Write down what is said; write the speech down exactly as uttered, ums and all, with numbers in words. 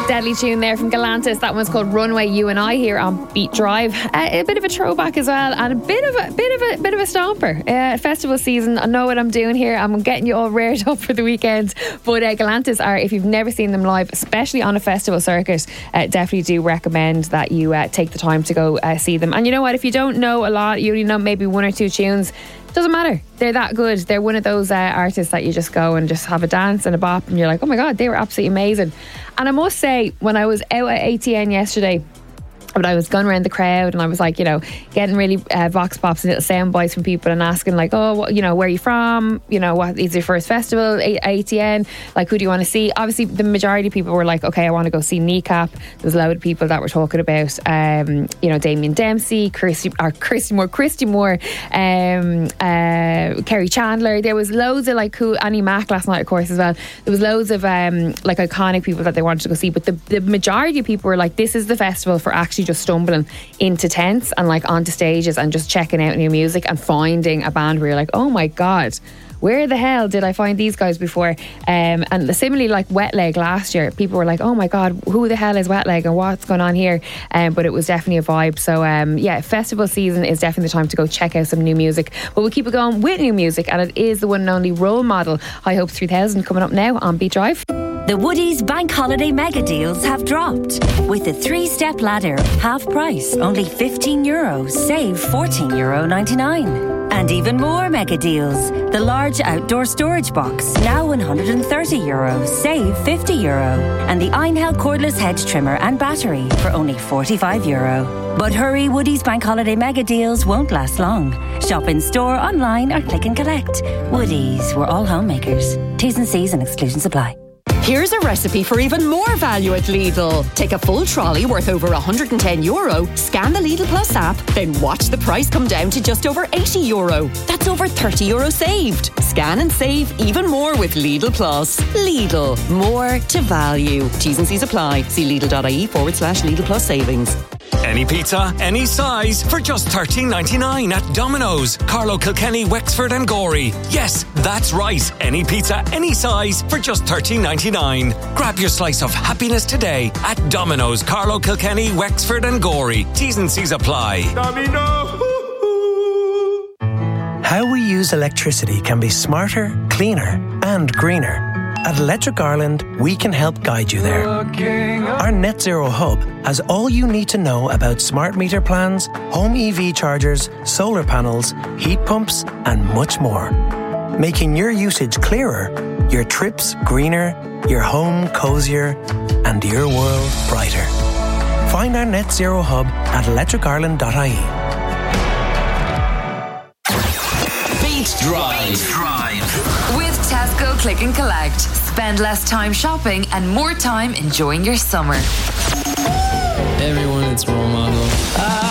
Deadly tune there from Galantis. That one's called Runway, You and I, here on Beat Drive. Uh, a bit of a throwback as well, and a bit of a bit of a bit of a stomper. Uh, festival season. I know what I'm doing here. I'm getting you all reared up for the weekend. But uh, Galantis are, if you've never seen them live, especially on a festival circuit, uh, definitely do recommend that you uh, take the time to go uh, see them. And you know what? If you don't know a lot, you only know maybe one or two tunes, doesn't matter. They're that good. They're one of those uh, artists that you just go and just have a dance and a bop and you're like, oh my God, they were absolutely amazing. And I must say, when I was out at A T N yesterday, but I was going around the crowd and I was like, you know, getting really uh, vox pops and little sound bites from people and asking like, oh, what, you know, where are you from? You know, what is your first festival? A- ATN? Like, who do you want to see? Obviously, the majority of people were like, okay, I want to go see Kneecap. There was a load of people that were talking about, um, you know, Damien Dempsey, Christy, or Christy Moore, Christy Moore, um, uh, Kerry Chandler. There was loads of like cool, Annie Mac last night, of course, as well. There was loads of um, like iconic people that they wanted to go see. But the, the majority of people were like, this is the festival for actually just stumbling into tents and like onto stages and just checking out new music and finding a band where you're like, oh my God, where the hell did I find these guys before? Um, and similarly, like Wet Leg last year, people were like, oh my God, who the hell is Wet Leg and what's going on here? Um, but it was definitely a vibe. So um, yeah, festival season is definitely the time to go check out some new music. But we'll keep it going with new music, and it is the one and only Role Model, High Hopes three thousand, coming up now on Beat Drive. The Woodies Bank Holiday Mega Deals have dropped. With a three-step ladder, half price, only fifteen euro, save fourteen euro ninety-nine. And even more mega deals. The large outdoor storage box, now one hundred thirty euro, save fifty euro. And the Einhell cordless hedge trimmer and battery for only forty-five euro. But hurry, Woodies Bank Holiday Mega Deals won't last long. Shop in store, online or click and collect. Woodies, we're all homemakers. T's and C's and exclusions apply. Here's a recipe for even more value at Lidl. Take a full trolley worth over one hundred ten euro, scan the Lidl Plus app, then watch the price come down to just over eighty euro. That's over thirty euro saved. Scan and save even more with Lidl Plus. Lidl, more to value. T's and C's apply. See Lidl.ie forward slash Lidl Plus savings. Any pizza, any size, for just thirteen ninety-nine at Domino's. Carlo Kilkenny, Wexford and Gorey. Yes, that's right. Any pizza, any size, for just thirteen ninety-nine. Grab your slice of happiness today at Domino's, Carlo Kilkenny, Wexford and Gorey. T's and C's apply. Domino. How we use electricity can be smarter, cleaner and greener. At Electric Ireland, we can help guide you there. Our Net Zero Hub has all you need to know about smart meter plans, home E V chargers, solar panels, heat pumps and much more. Making your usage clearer, your trips greener, your home cosier and your world brighter. Find our Net Zero Hub at electric ireland dot I E. Beat Drive. Beat Drive. With Tesco Click and Collect. Spend less time shopping and more time enjoying your summer. Everyone, it's Role Model. Ah!